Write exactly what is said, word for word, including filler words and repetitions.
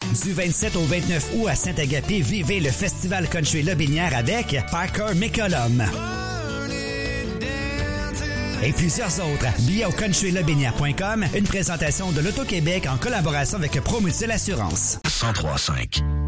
Du vingt-sept au vingt-neuf août à Saint-Agapé, vivez le Festival Country Lobinière avec Parker McCollum. Et plusieurs autres. Billets au country lobinière point com, une présentation de l'Auto-Québec en collaboration avec ProMutuelle Assurance. cent trois cinq